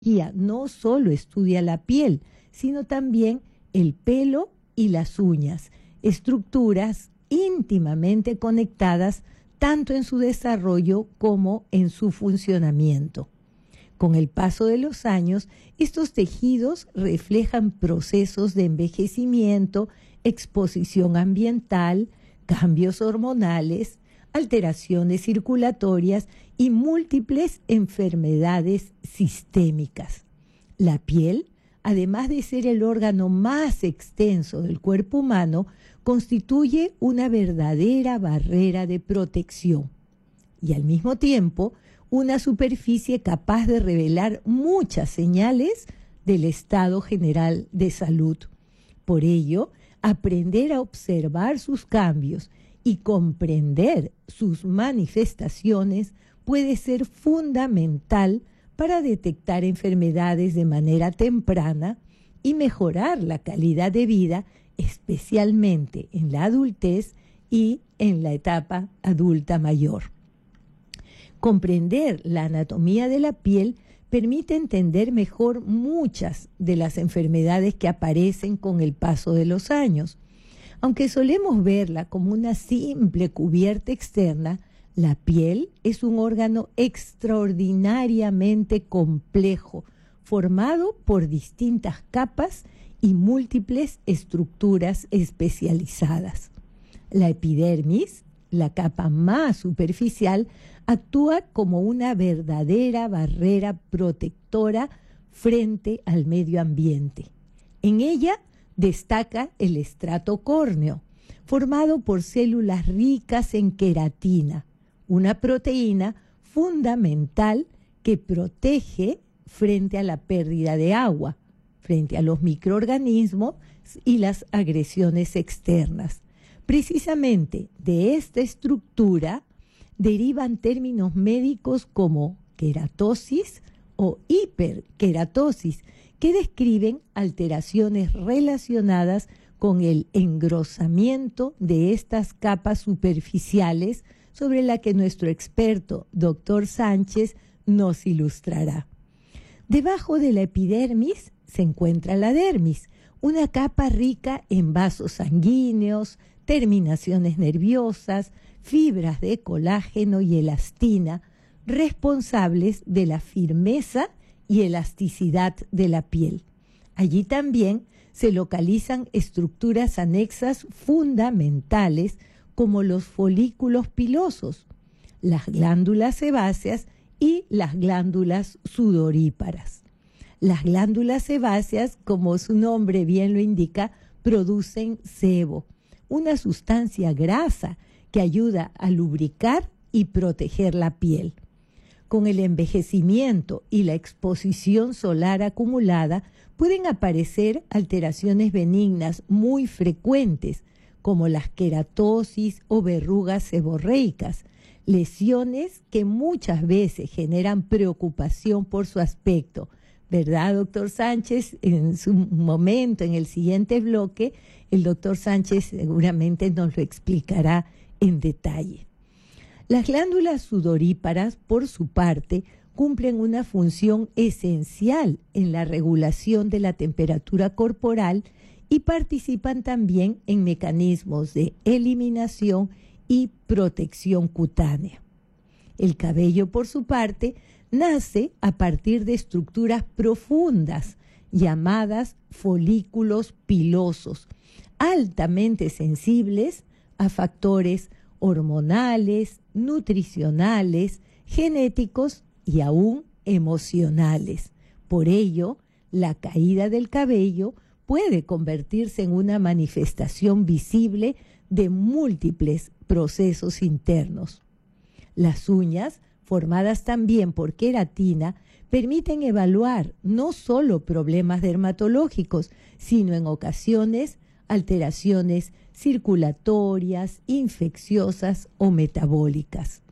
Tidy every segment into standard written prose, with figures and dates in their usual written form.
dermatología no solo estudia la piel, sino también el pelo y las uñas, estructuras íntimamente conectadas tanto en su desarrollo como en su funcionamiento. Con el paso de los años, estos tejidos reflejan procesos de envejecimiento, exposición ambiental, cambios hormonales, alteraciones circulatorias y múltiples enfermedades sistémicas. La piel, además de ser el órgano más extenso del cuerpo humano, constituye una verdadera barrera de protección y al mismo tiempo una superficie capaz de revelar muchas señales del estado general de salud. Por ello, aprender a observar sus cambios y comprender sus manifestaciones puede ser fundamental para detectar enfermedades de manera temprana y mejorar la calidad de vida, especialmente en la adultez y en la etapa adulta mayor. Comprender la anatomía de la piel permite entender mejor muchas de las enfermedades que aparecen con el paso de los años. Aunque solemos verla como una simple cubierta externa, la piel es un órgano extraordinariamente complejo, formado por distintas capas y múltiples estructuras especializadas. La epidermis, la capa más superficial, actúa como una verdadera barrera protectora frente al medio ambiente. En ella destaca el estrato córneo, formado por células ricas en queratina, una proteína fundamental que protege frente a la pérdida de agua, frente a los microorganismos y las agresiones externas. Precisamente de esta estructura derivan términos médicos como queratosis o hiperqueratosis, que describen alteraciones relacionadas con el engrosamiento de estas capas superficiales sobre la que nuestro experto, doctor Sánchez, nos ilustrará. Debajo de la epidermis se encuentra la dermis, una capa rica en vasos sanguíneos, terminaciones nerviosas, fibras de colágeno y elastina, responsables de la firmeza y elasticidad de la piel. Allí también se localizan estructuras anexas fundamentales como los folículos pilosos, las glándulas sebáceas y las glándulas sudoríparas. Las glándulas sebáceas, como su nombre bien lo indica, producen sebo, una sustancia grasa que ayuda a lubricar y proteger la piel. Con el envejecimiento y la exposición solar acumulada pueden aparecer alteraciones benignas muy frecuentes, como las queratosis o verrugas seborreicas, lesiones que muchas veces generan preocupación por su aspecto. ¿Verdad, doctor Sánchez? En su momento, en el siguiente bloque, el doctor Sánchez seguramente nos lo explicará en detalle. Las glándulas sudoríparas, por su parte, cumplen una función esencial en la regulación de la temperatura corporal y participan también en mecanismos de eliminación y protección cutánea. El cabello, por su parte, nace a partir de estructuras profundas llamadas folículos pilosos, altamente sensibles a factores hormonales, nutricionales, genéticos y aún emocionales. Por ello, la caída del cabello puede convertirse en una manifestación visible de múltiples procesos internos. Las uñas, formadas también por queratina, permiten evaluar no solo problemas dermatológicos, sino en ocasiones alteraciones circulatorias, infecciosas o metabólicas.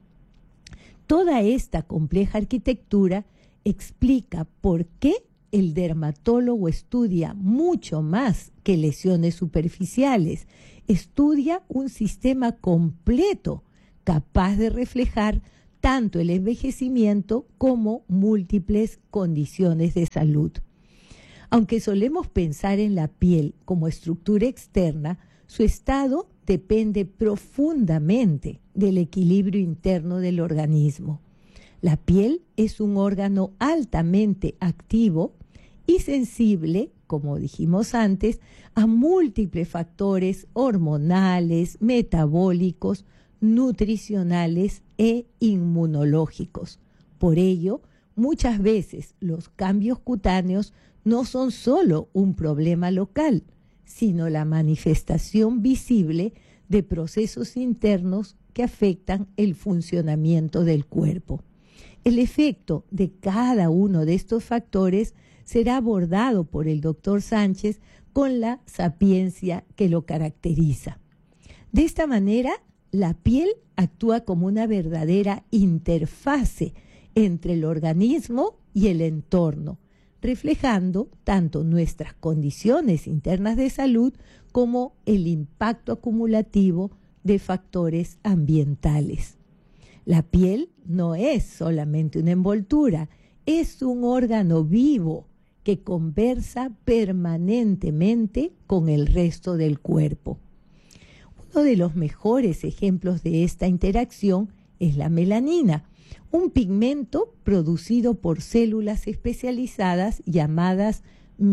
Toda esta compleja arquitectura explica por qué el dermatólogo estudia mucho más que lesiones superficiales, estudia un sistema completo capaz de reflejar tanto el envejecimiento como múltiples condiciones de salud. Aunque solemos pensar en la piel como estructura externa, su estado depende profundamente del equilibrio interno del organismo. La piel es un órgano altamente activo y sensible, como dijimos antes, a múltiples factores hormonales, metabólicos, nutricionales e inmunológicos. Por ello, muchas veces los cambios cutáneos no son solo un problema local, sino la manifestación visible de procesos internos que afectan el funcionamiento del cuerpo. El efecto de cada uno de estos factores será abordado por el doctor Sánchez con la sapiencia que lo caracteriza. De esta manera, la piel actúa como una verdadera interfase entre el organismo y el entorno, reflejando tanto nuestras condiciones internas de salud como el impacto acumulativo de factores ambientales. La piel no es solamente una envoltura, es un órgano vivo que conversa permanentemente con el resto del cuerpo. Uno de los mejores ejemplos de esta interacción es la melanina, un pigmento producido por células especializadas llamadas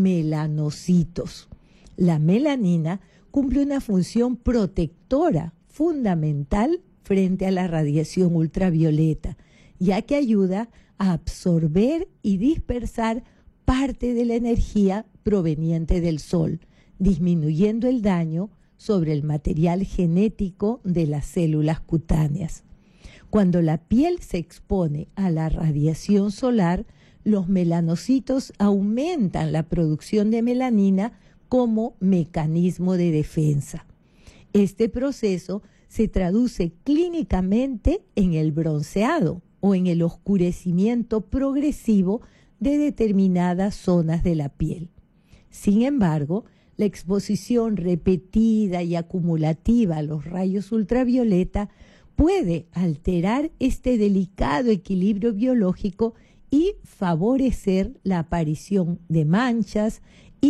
melanocitos. La melanina cumple una función protectora fundamental frente a la radiación ultravioleta, ya que ayuda a absorber y dispersar parte de la energía proveniente del sol, disminuyendo el daño sobre el material genético de las células cutáneas. Cuando la piel se expone a la radiación solar, los melanocitos aumentan la producción de melanina como mecanismo de defensa. Este proceso se traduce clínicamente en el bronceado o en el oscurecimiento progresivo de determinadas zonas de la piel. Sin embargo, la exposición repetida y acumulativa a los rayos ultravioleta puede alterar este delicado equilibrio biológico y favorecer la aparición de manchas,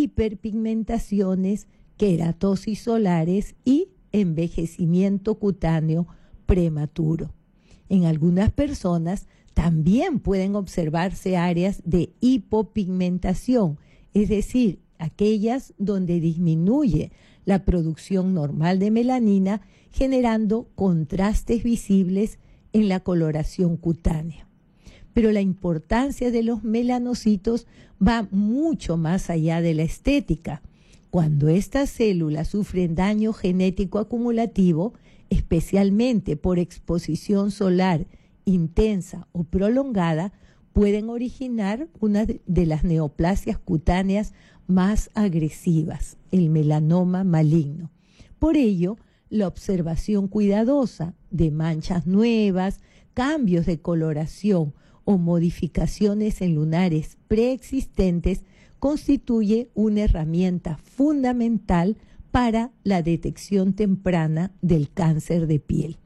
hiperpigmentaciones, queratosis solares y envejecimiento cutáneo prematuro. En algunas personas también pueden observarse áreas de hipopigmentación, es decir, aquellas donde disminuye la producción normal de melanina, generando contrastes visibles en la coloración cutánea. Pero la importancia de los melanocitos va mucho más allá de la estética. Cuando estas células sufren daño genético acumulativo, especialmente por exposición solar intensa o prolongada, pueden originar una de las neoplasias cutáneas más agresivas, el melanoma maligno. Por ello, la observación cuidadosa de manchas nuevas, cambios de coloración o modificaciones en lunares preexistentes constituye una herramienta fundamental para la detección temprana del cáncer de piel.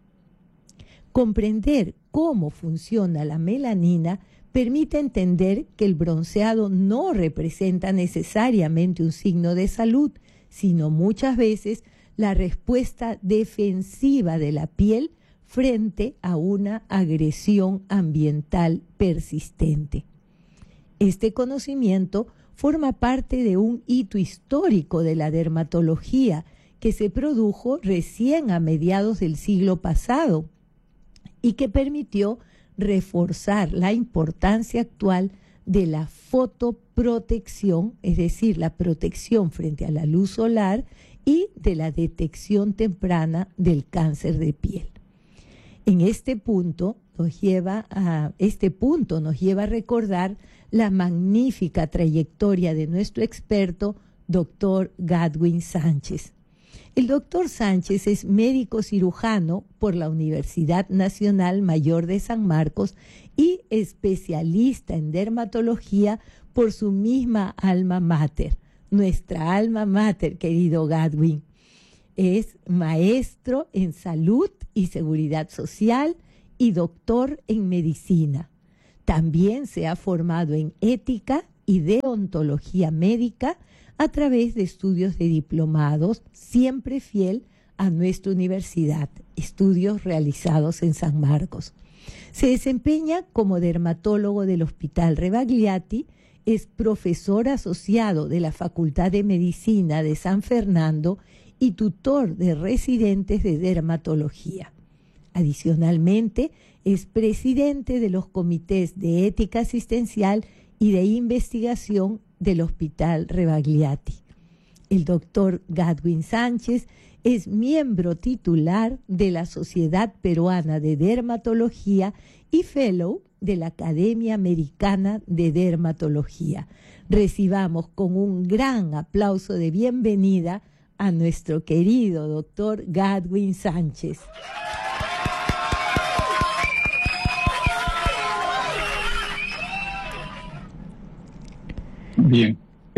Comprender cómo funciona la melanina permite entender que el bronceado no representa necesariamente un signo de salud, sino muchas veces la respuesta defensiva de la piel frente a una agresión ambiental persistente. Este conocimiento forma parte de un hito histórico de la dermatología que se produjo recién a mediados del siglo pasado y que permitió reforzar la importancia actual de la fotoprotección, es decir, la protección frente a la luz solar y de la detección temprana del cáncer de piel. Este punto nos lleva a recordar la magnífica trayectoria de nuestro experto, doctor Gadwin Sánchez. El doctor Sánchez es médico cirujano por la Universidad Nacional Mayor de San Marcos y especialista en dermatología por su misma alma mater, nuestra alma mater, querido Gadwin. Es maestro en salud y seguridad social y doctor en medicina. También se ha formado en ética y deontología médica a través de estudios de diplomados, siempre fiel a nuestra universidad, estudios realizados en San Marcos. Se desempeña como dermatólogo del Hospital Rebagliati, es profesor asociado de la Facultad de Medicina de San Fernando y tutor de residentes de dermatología. Adicionalmente, es presidente de los comités de ética asistencial y de investigación del Hospital Rebagliati. El doctor Gadwin Sánchez es miembro titular de la Sociedad Peruana de Dermatología y fellow de la Academia Americana de Dermatología. Recibamos con un gran aplauso de bienvenida a nuestro querido doctor Gadwin Sánchez. Bien,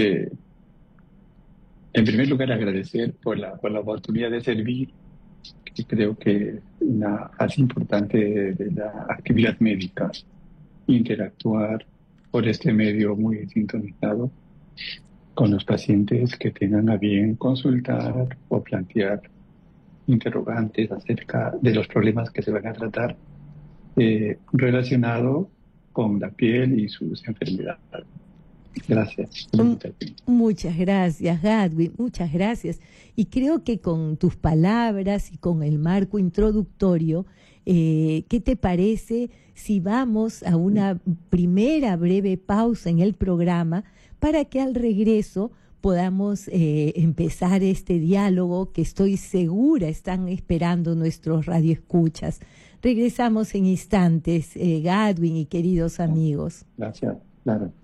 en primer lugar agradecer por la oportunidad de servir, que creo que es una fase importante de la actividad médica, interactuar por este medio muy sintonizado con los pacientes que tengan a bien consultar o plantear interrogantes acerca de los problemas que se van a tratar relacionados con la piel y sus enfermedades. Gracias. Muchas gracias, Gadwin, muchas gracias. Y creo que con tus palabras y con el marco introductorio, ¿qué te parece si vamos a una primera breve pausa en el programa para que al regreso podamos empezar este diálogo que estoy segura están esperando nuestros radioescuchas? Regresamos en instantes, Gadwin y queridos amigos. Gracias, claro.